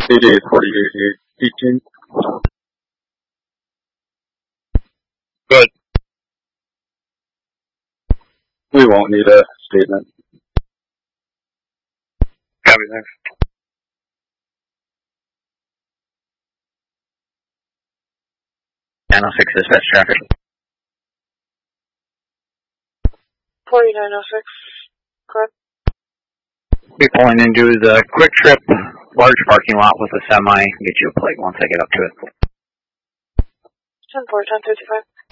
88 48 18. Good. We won't need a statement. Copy, thanks. Channel 6 dispatch traffic. 4906, correct. Be pulling into the Quick Trip large parking lot with a semi. Get you a plate once I get up to it. 10-4, 10-35.